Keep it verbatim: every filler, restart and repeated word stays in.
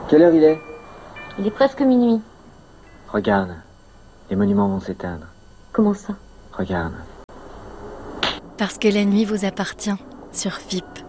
Quelle heure il est? Il est presque minuit. Regarde, les monuments vont s'éteindre. Comment ça? Regarde. Parce que la nuit vous appartient sur V I P.